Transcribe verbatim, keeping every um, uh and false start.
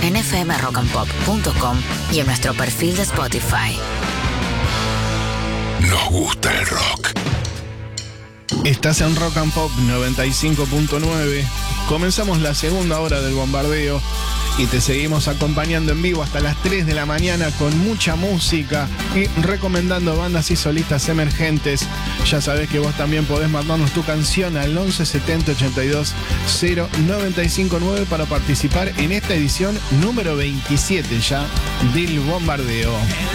en f m rock and pop punto com y en nuestro perfil de Spotify. Nos gusta el rock. Estás en Rock and Pop noventa y cinco punto nueve. Comenzamos la segunda hora del bombardeo y te seguimos acompañando en vivo hasta las tres de la mañana con mucha música y recomendando bandas y solistas emergentes. Ya sabes que vos también podés mandarnos tu canción al once setenta ochenta y dos cero noventa y cinco nueve para participar en esta edición número veintisiete ya del bombardeo.